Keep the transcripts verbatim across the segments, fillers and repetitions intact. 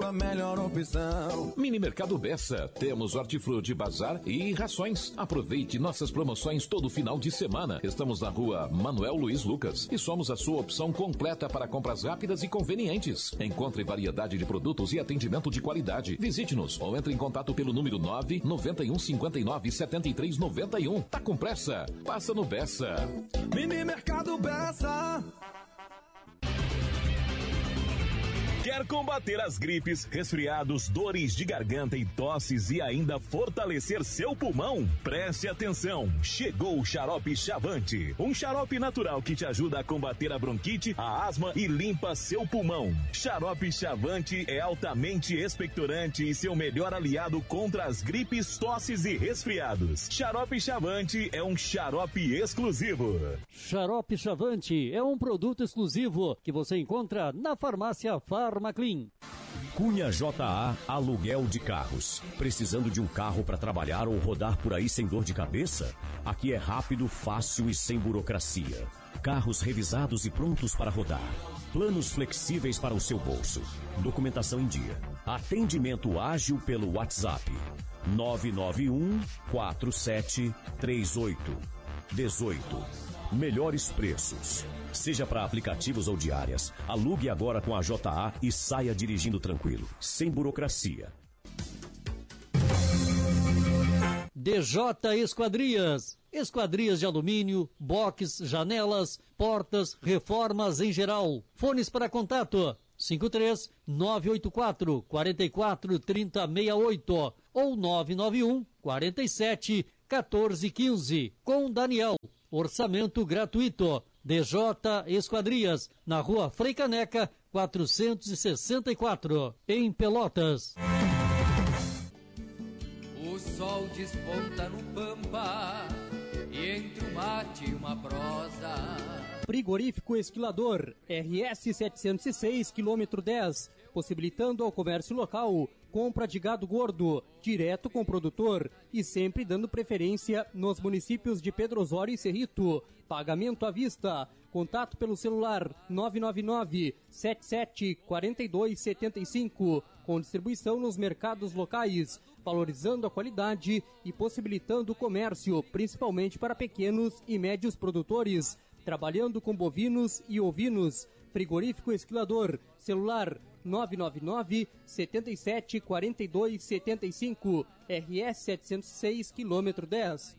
sua melhor opção. Mini Mercado Bessa, temos hortifruti, bazar e rações. Aproveite nossas promoções todo final de semana. Estamos na rua Manuel Luiz Lucas e somos a sua opção completa para compras rápidas e convenientes. Encontre variedade de produtos e atendimento de qualidade. Visite-nos ou entre em contato pelo número nove nove um cinco nove sete três nove um. Tá com pressa? Passa no Bessa. Mini Mercado Bessa. Quer combater as gripes, resfriados, dores de garganta e tosses e ainda fortalecer seu pulmão? Preste atenção! Chegou o Xarope Chavante, um xarope natural que te ajuda a combater a bronquite, a asma e limpa seu pulmão. Xarope Chavante é altamente expectorante e seu melhor aliado contra as gripes, tosses e resfriados. Xarope Chavante é um xarope exclusivo. Xarope Chavante é um produto exclusivo que você encontra na farmácia Farmaclean. Cunha J A Aluguel de Carros. Precisando de um carro para trabalhar ou rodar por aí sem dor de cabeça? Aqui é rápido, fácil e sem burocracia. Carros revisados e prontos para rodar. Planos flexíveis para o seu bolso. Documentação em dia. Atendimento ágil pelo WhatsApp. nove nove um quatro sete três oito um oito. Melhores preços. Seja para aplicativos ou diárias, alugue agora com a J A e saia dirigindo tranquilo, sem burocracia. D J Esquadrias. Esquadrias de alumínio, box, janelas, portas, reformas em geral. Fones para contato cinco três nove oito quatro quatro quatro três zero seis oito ou nove nove um quatro sete um quatro um cinco com Daniel. Orçamento gratuito. D J Esquadrias, na rua Frei Caneca, quatrocentos e sessenta e quatro, em Pelotas. O sol desponta no Pampa, e entre um mate e uma prosa. Frigorífico Esquilador, R S setecentos e seis, quilômetro dez, possibilitando ao comércio local compra de gado gordo, direto com o produtor e sempre dando preferência nos municípios de Pedro Osório e Cerrito. Pagamento à vista. Contato pelo celular nove nove nove sete sete quatro dois sete cinco, com distribuição nos mercados locais, valorizando a qualidade e possibilitando o comércio, principalmente para pequenos e médios produtores, trabalhando com bovinos e ovinos. Frigorífico Esquilador, celular nove nove nove sete sete quatro dois sete cinco, R S setecentos e seis, quilômetro dez.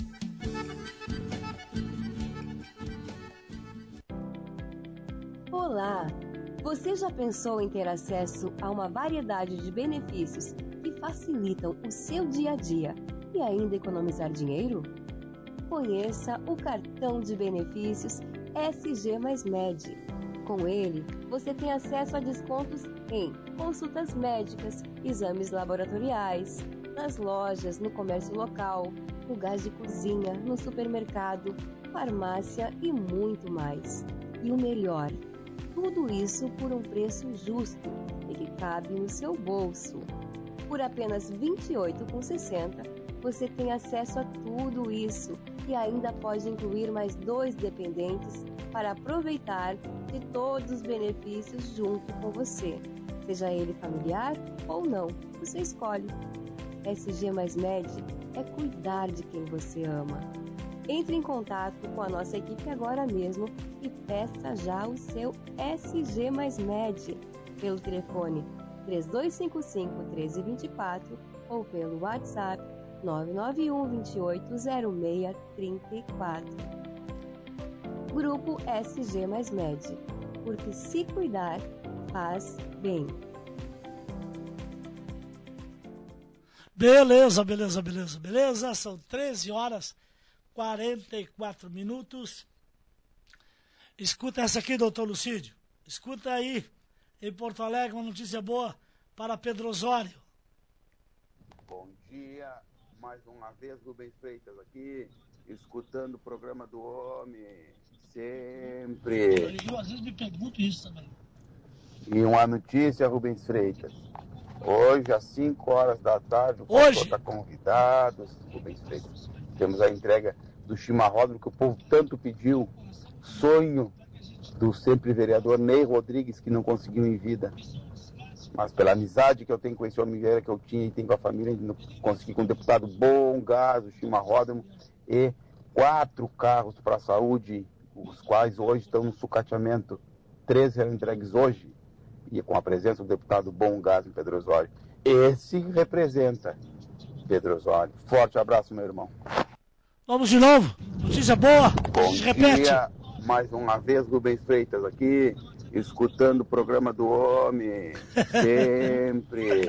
Olá! Você já pensou em ter acesso a uma variedade de benefícios que facilitam o seu dia a dia e ainda economizar dinheiro? Conheça o cartão de benefícios S G mais Med. Com ele, você tem acesso a descontos em consultas médicas, exames laboratoriais, nas lojas, no comércio local, no gás de cozinha, no supermercado, farmácia e muito mais. E o melhor, tudo isso por um preço justo e que cabe no seu bolso. Por apenas vinte e oito reais e sessenta centavos, você tem acesso a tudo isso e ainda pode incluir mais dois dependentes para aproveitar de todos os benefícios junto com você. Seja ele familiar ou não, você escolhe. S G mais Med é cuidar de quem você ama. Entre em contato com a nossa equipe agora mesmo e peça já o seu S G mais Med pelo telefone três dois cinco cinco, um três dois quatro ou pelo WhatsApp nove nove um dois oito zero seis três quatro. Grupo S G mais Med, porque se cuidar faz bem. Beleza, beleza, beleza, beleza. São treze horas e quarenta e quatro minutos. Escuta essa aqui, doutor Lucídio. Escuta aí, em Porto Alegre, uma notícia boa para Pedro Osório. Bom dia, mais uma vez, Rubens Freitas aqui, escutando o programa do homem, sempre. Eu às vezes me pergunto isso também. E uma notícia, Rubens Freitas. Hoje, às cinco horas da tarde, o Hoje está convidado, Rubens Freitas. Temos a entrega do chimarródromo que o povo tanto pediu. Sonho do sempre vereador Ney Rodrigues, que não conseguiu em vida. Mas pela amizade que eu tenho com esse homem que eu tinha e tenho com a família, consegui com um deputado bom, gás, o chimarródromo, e quatro carros para a saúde, os quais hoje estão no sucateamento. Três serão entregues hoje, e com a presença do deputado Bom Gás em Pedro Osório. Esse representa Pedro Osório. Forte abraço, meu irmão. Vamos de novo. Notícia boa. Bom Repete. dia, mais uma vez, Rubens Freitas aqui, escutando o programa do homem, sempre.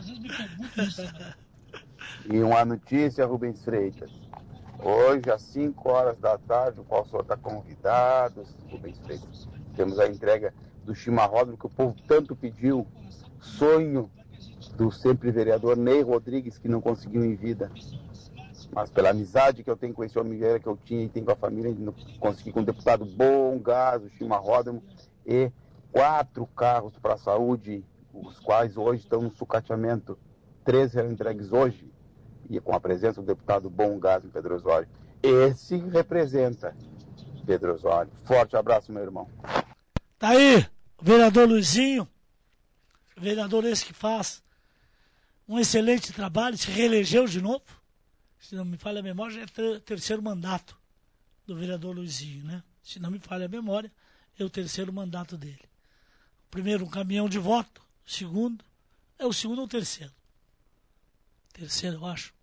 E uma notícia, Rubens Freitas. Hoje, às cinco horas da tarde, o qual o senhor está convidado, Rubens Freitas, temos a entrega do chimarródromo que o povo tanto pediu, sonho do sempre vereador Ney Rodrigues, que não conseguiu em vida. Mas pela amizade que eu tenho com esse homem que eu tinha e tenho com a família, consegui com um deputado bom, gás, o chimarródromo, e quatro carros para a saúde, os quais hoje estão no sucateamento. Três serão entregues hoje, e com a presença do deputado Bom Gás em Pedro Osório. Esse representa Pedro Osório. Forte abraço, meu irmão. Tá aí, o vereador Luizinho, vereador esse que faz um excelente trabalho, se reelegeu de novo. Se não me falha a memória, já é ter, terceiro mandato do vereador Luizinho, né? Se não me falha a memória, é o terceiro mandato dele. Primeiro, um caminhão de voto. Segundo, é o segundo ou o terceiro? Terceiro, eu acho.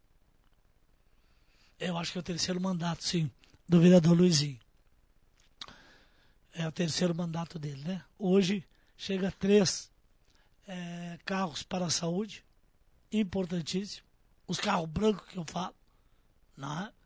Eu acho que é o terceiro mandato, sim, do vereador Luizinho. É o terceiro mandato dele, né? Hoje chega a três é, carros para a saúde, importantíssimo. Os carros brancos que eu falo, não é?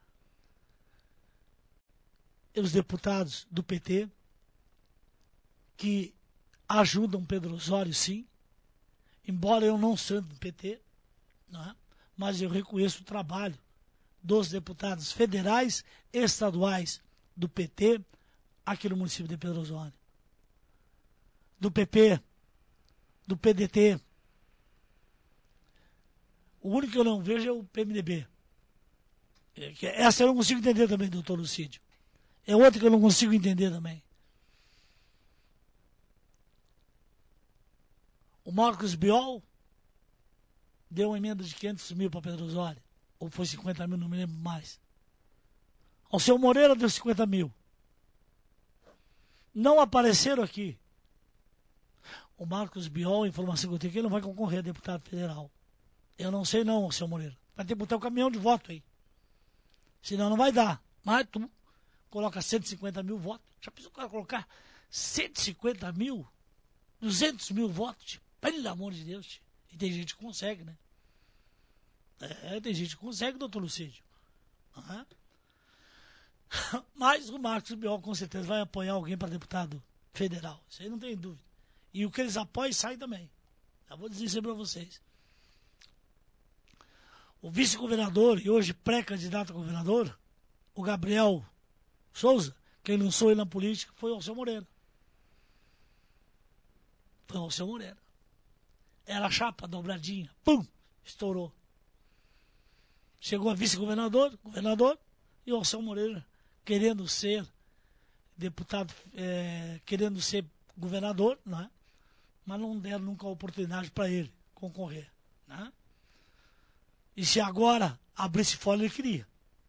E os deputados do P T, que ajudam Pedro Osório, sim, embora eu não seja do P T, não é? Mas eu reconheço o trabalho dos deputados federais e estaduais do P T aqui no município de Pedro Osório. Do P P, do P D T. O único que eu não vejo é o P M D B. Essa eu não consigo entender também, doutor Lucídio. É outra que eu não consigo entender também. O Marcos Biol deu uma emenda de quinhentos mil para Pedro Osório. Ou foi cinquenta mil, não me lembro mais. O seu Moreira deu cinquenta mil. Não apareceram aqui. O Marcos Biol, a informação que eu tenho aqui, ele não vai concorrer a deputado federal. Eu não sei não, seu Moreira. Vai ter que botar o caminhão de voto aí. Senão não vai dar. Mas tu coloca cento e cinquenta mil votos. Já pensou o cara colocar cento e cinquenta mil? duzentos mil votos? Pelo amor de Deus. E tem gente que consegue, né? É, tem gente que consegue, doutor Lucídio. Uhum. Mas o Marcos Biol com certeza vai apoiar alguém para deputado federal. Isso aí não tem dúvida. E o que eles apoiam sai também. Já vou dizer isso para vocês. O vice-governador e hoje pré-candidato a governador, o Gabriel Souza, quem lançou ele na política foi o Alceu Moreira. Foi o Alceu Moreira. Era a chapa dobradinha. Pum! Estourou. Chegou a vice-governador, governador, e o Alceu Moreira querendo ser deputado, é, querendo ser governador, né? Mas não deram nunca a oportunidade para ele concorrer. Né? E se agora abrisse fora, ele queria.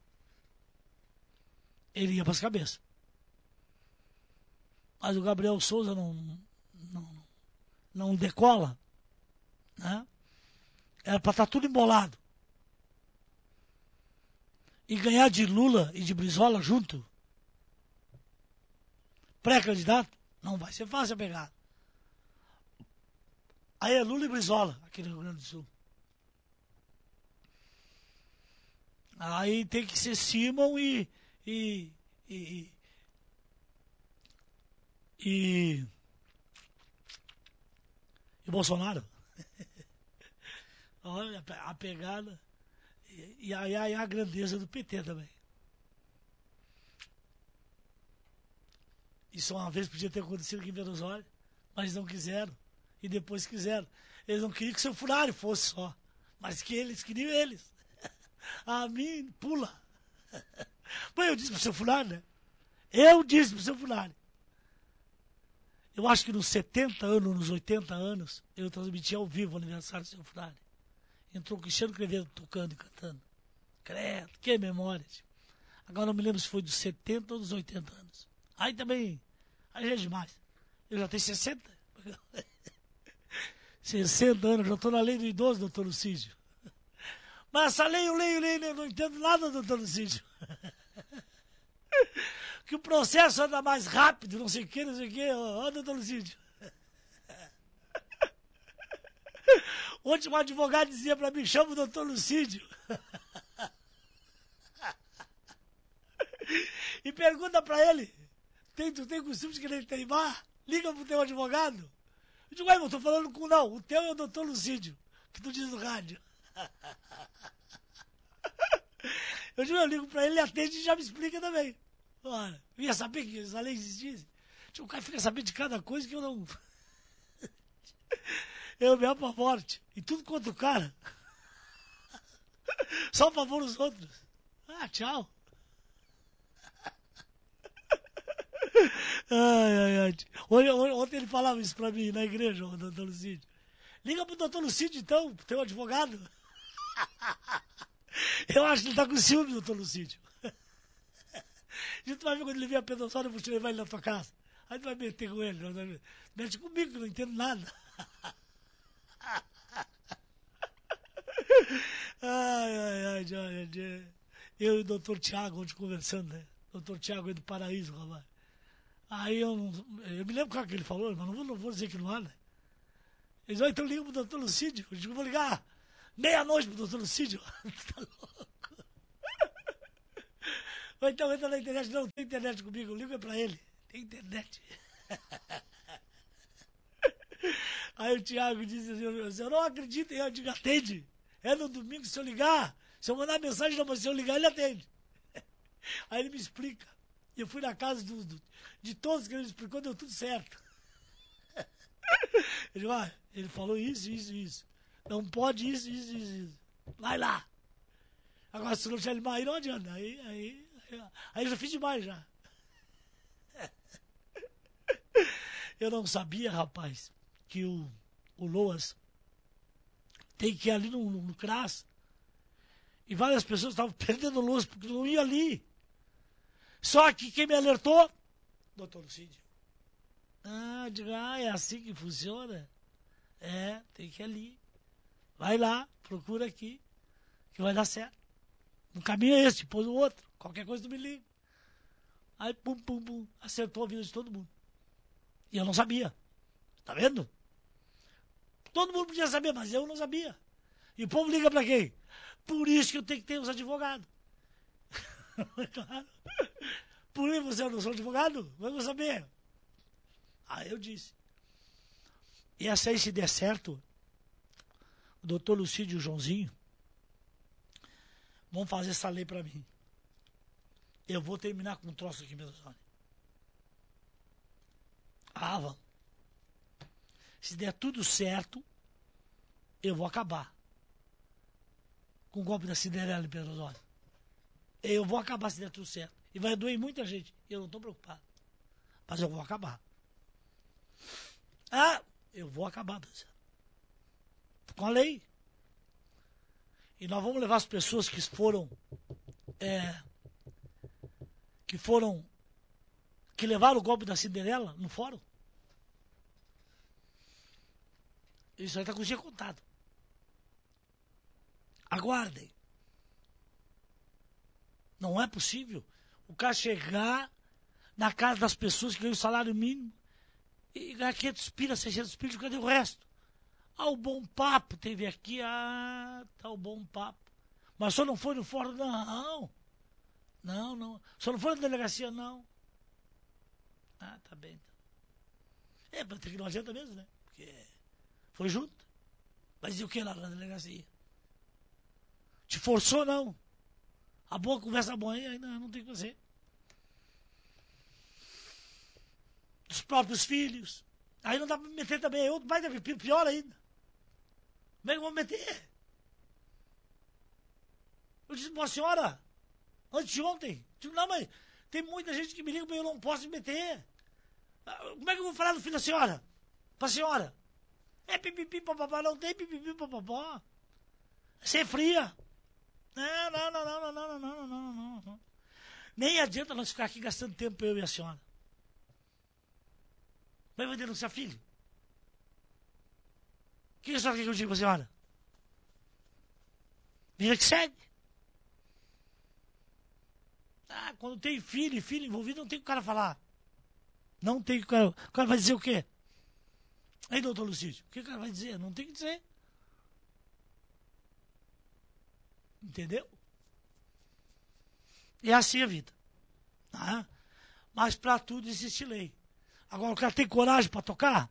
Ele ia para as cabeças. Mas o Gabriel Souza não, não, não decola. Né? Era para estar tudo embolado. E ganhar de Lula e de Brizola junto. Pré-candidato, não vai ser fácil a pegada. Aí é Lula e Brizola, aqui no Rio Grande do Sul. Aí tem que ser Simon e... E... E... E, e Bolsonaro. Olha a pegada... E aí a, a grandeza do P T também. Isso uma vez podia ter acontecido aqui em Pedro Osório, mas não quiseram. E depois quiseram. Eles não queriam que o seu Furário fosse só, mas que eles queriam eles. A mim, pula. Mas eu disse pro seu Furário, né? Eu disse pro seu Furário. Eu acho que nos setenta anos, nos oitenta anos, eu transmiti ao vivo o aniversário do seu Frade. Entrou o Cristiano Quevedo tocando e cantando. Credo, que memória. Agora não me lembro se foi dos setenta ou dos oitenta anos. Aí também, aí já é demais. Eu já tenho sessenta. sessenta anos, já estou na lei do idoso, doutor Lucídio. Mas essa lei, eu leio, leio, leio, não entendo nada, doutor Lucídio. Que o processo anda mais rápido, não sei o que, não sei o que, ó, doutor Lucídio. Ontem um advogado dizia para mim, chama o doutor Lucídio. E pergunta para ele, tem, tu tem costume de querer teimar? Liga pro teu advogado. Eu digo, ué, eu tô falando com não, o teu é o doutor Lucídio, que tu diz no rádio. Eu digo, eu ligo pra ele, ele atende e já me explica também. Ora, eu ia saber que essa lei existisse. O cara fica sabendo de cada coisa que eu não... Eu me apavoro, e tudo contra o cara. Só favor os outros. Ah, tchau. Ai, ai, ai. Ontem, ontem ele falava isso pra mim na igreja, o doutor Lucídio. Liga pro doutor Lucídio, então, pro teu advogado. Eu acho que ele tá com ciúme, doutor Lucídio. A gente vai ver quando ele vier a Pedrossório, eu vou te levar ele na tua casa. Aí tu vai meter com ele. Vai... Mete comigo, que eu não entendo nada. Ai, ai, ai, ai, ai. Eu e o doutor Tiago, ontem conversando, né? Doutor Tiago é do Paraíso, rapaz. Aí eu não... Eu me lembro o que ele falou, mas não vou, não vou dizer que não há, né? Ele disse, então liga pro doutor Lucídio. Eu digo, vou ligar meia-noite pro doutor Lucídio. Tá louco? Ou então entra na internet, não tem internet comigo, liga pra ele. Tem internet. Aí o Tiago disse assim, eu não acredito, eu digo, atende. É no domingo, se eu ligar, se eu mandar mensagem, não, mas se eu ligar, ele atende. Aí ele me explica. E eu fui na casa do, do, de todos que ele me explicou, deu tudo certo. Ele, ah, ele falou isso, isso, isso. Não pode isso, isso, isso, isso. Vai lá. Agora, se não deixar ele mais, não adianta. Aí, aí, aí, aí eu já fiz demais já. Eu não sabia, rapaz, que o, o Loas tem que ir ali no, no, no C R A S. E várias pessoas estavam perdendo luz porque não iam ali. Só que quem me alertou? Doutor Lucídio. Ah, digo, ah, é assim que funciona? É, tem que ir ali. Vai lá, procura aqui, que vai dar certo. No caminho é esse, depois o outro. Qualquer coisa tu me liga. Aí, pum, pum, pum, acertou a vida de todo mundo. E eu não sabia. Tá vendo? Todo mundo podia saber, mas eu não sabia. E o povo liga pra quem? Por isso que eu tenho que ter os advogados. Claro. Por isso você não sou advogado? Vamos saber. Aí eu disse. E essa aí, se der certo, o doutor Lucídio e o Joãozinho vão fazer essa lei pra mim. Eu vou terminar com um troço aqui mesmo. Ah, vão. Se der tudo certo, eu vou acabar com o golpe da Cinderela em Pedro Osório. Eu vou acabar se der tudo certo. E vai doer muita gente. Eu não estou preocupado. Mas eu vou acabar. Ah, eu vou acabar, com a lei. E nós vamos levar as pessoas que foram, é, que foram, que levaram o golpe da Cinderela no fórum. Isso aí está com o dia contado. Aguardem. Não é possível o cara chegar na casa das pessoas que ganham o salário mínimo e ganhar quinhentos pila, seiscentos pila, cadê o resto? Ah, o Bom Papo teve aqui, ah, tá o Bom Papo. Mas só não foi no fórum, não. Não, não. Só não foi na delegacia, não. Ah, tá bem. Então. É, mas tem que não adianta mesmo, né? Porque foi junto. Mas e o que lá na delegacia? Te forçou, não. A boa conversa boa aí, ainda não tem o que fazer. Dos próprios filhos. Aí não dá pra meter também. É outro pai, pior ainda. Como é que eu vou meter? Eu disse, boa senhora, antes de ontem. Digo, não, mas tem muita gente que me liga, mas eu não posso me meter. Como é que eu vou falar no filho da senhora? Pra senhora? É pipipi, papapá, não tem pipipi, papapá. Você é fria. Não, não, não, não, não, não, não, não, não, não. Nem adianta nós ficar aqui gastando tempo, eu e a senhora. Vai denunciar filho? O que a senhora quer que eu diga pra senhora? Vida que segue. Ah, quando tem filho e filho envolvido, não tem o cara falar. Não tem o cara. O cara vai dizer o quê? Aí, doutor Lucídio, o que o cara vai dizer? Não tem que dizer. Entendeu? É assim a vida. Tá? Mas para tudo existe lei. Agora o cara tem coragem para tocar?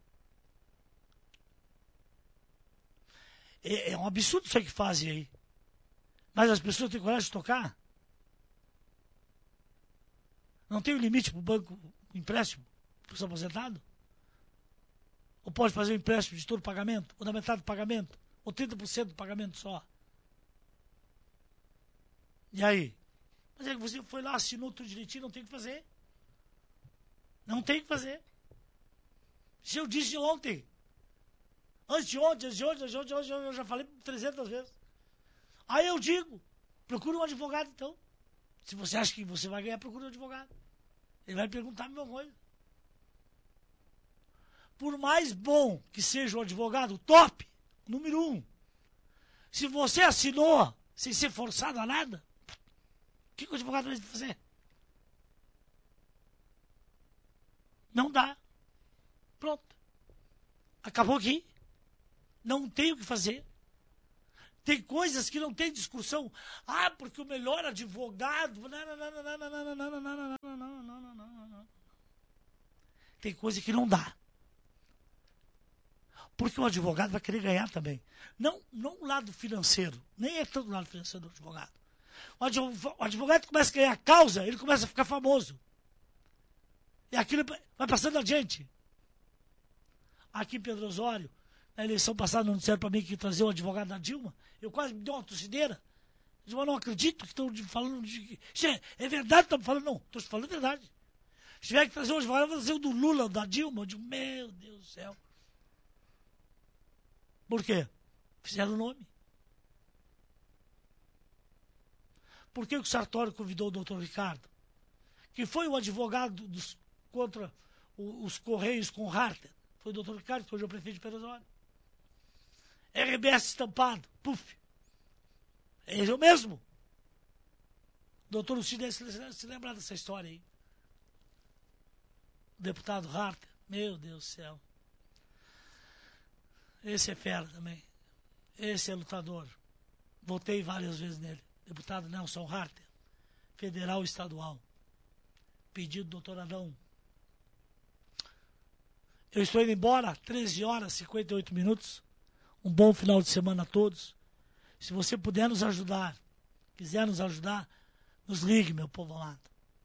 É, é um absurdo isso aí que fazem aí. Mas as pessoas têm coragem de tocar? Não tem um limite para o banco, um empréstimo para os aposentados? Ou pode fazer um empréstimo de todo o pagamento? Ou da metade do pagamento? Ou trinta por cento do pagamento só? E aí? Mas é que você foi lá, assinou tudo direitinho, não tem o que fazer. Não tem o que fazer. Se eu disse ontem, antes de ontem, antes de ontem, antes de ontem, hoje eu já falei trezentas vezes. Aí eu digo, procura um advogado então. Se você acha que você vai ganhar, procura um advogado. Ele vai perguntar a mesma coisa. Por mais bom que seja o advogado, top, número um. Se você assinou sem ser forçado a nada, o que, que o advogado vai fazer? Não dá. Pronto. Acabou aqui. Não tem o que fazer. Tem coisas que não tem discussão. Ah, porque o melhor advogado... Não, não, não, não, não, não, não, não, não, não, não, não, não, não. Tem coisa que não dá. Porque o advogado vai querer ganhar também. Não, não o lado financeiro. Nem é tanto o lado financeiro do advogado. O advogado começa a ganhar causa, ele começa a ficar famoso. E aquilo vai passando adiante. Aqui em Pedro Osório, na eleição passada, não disseram para mim que ia trazer o advogado da Dilma. Eu quase me dei uma torcideira. Eu disse, mas não acredito que estão falando de... É verdade que estão falando? Não, estou falando a verdade. Se tiver que trazer um advogado, eu vou trazer o do Lula, da Dilma. Eu digo, meu Deus do céu. Por quê? Fizeram o nome. Por que o Sartori convidou o doutor Ricardo? Que foi o advogado dos, contra o, os Correios com o Harter. Foi o doutor Ricardo, que hoje é o prefeito de Pedro Osório. R B S estampado, puf. É ele mesmo. O doutor Lucídio deve se, se lembrar dessa história aí. O deputado Harter, meu Deus do céu. Esse é fera também. Esse é lutador. Votei várias vezes nele. Deputado Nelson Harter, federal e estadual. Pedido do doutor Adão. Eu estou indo embora, treze horas e cinquenta e oito minutos. Um bom final de semana a todos. Se você puder nos ajudar, quiser nos ajudar, nos ligue, meu povo amado.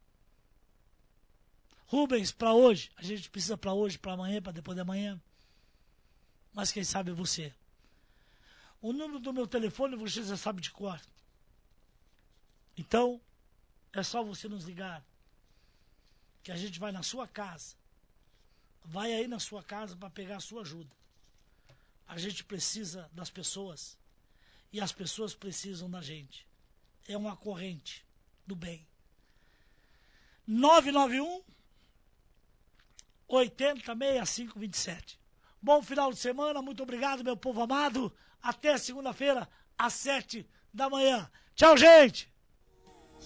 Rubens, para hoje, a gente precisa para hoje, para amanhã, para depois de amanhã. Mas quem sabe é você. O número do meu telefone você já sabe de cor. Então, é só você nos ligar. Que a gente vai na sua casa. Vai aí na sua casa para pegar a sua ajuda. A gente precisa das pessoas. E as pessoas precisam da gente. É uma corrente do bem. nove nove um, oitenta, sessenta e cinco, vinte e sete. Bom final de semana, muito obrigado, meu povo amado. Até segunda-feira, às sete da manhã. Tchau, gente!